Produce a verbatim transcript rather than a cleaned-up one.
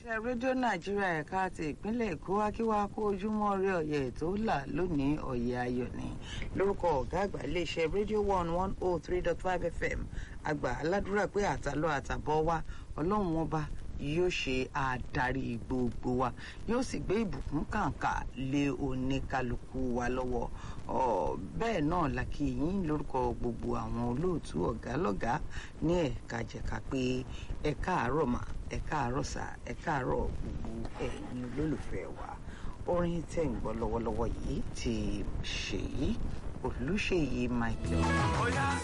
iléeṣẹ́ rédíò nàìjíríà ẹ̀ka ti ìpínlẹ̀ èkó akíwá kó ojúmọ́ ire ọ̀yẹ̀ tó là lónìí ọ̀yẹ̀ ayọ̀ ni lórúkọ ọ̀gá àgbà iléeṣẹ́ rédíò one one oh three dot five fm àgbà aládùúrà pé àtàlọ́ àtàbọ̀ wa ọlọ́run ọba yóò ṣe àdarí gbogbo wa yóò sì gbé ìbùkún kàǹkà lé oníkálukú wa lọ́wọ́ bẹ́ẹ̀ náà la kí yín lórúkọ gbogbo àwọn olóòtú ọ̀gá lọ́gá ní ẹ̀ka jẹ̀ka pé ẹ káàárọ̀ mà ẹ káàárọ̀ sà ẹ káàárọ̀ gbogbo ẹ̀yin olólùfẹ́ wa orin tẹ̀ ń gbọ́ lọ́wọ́lọ́wọ́ yìí ti Ṣèyí Olúṣèyí Michael.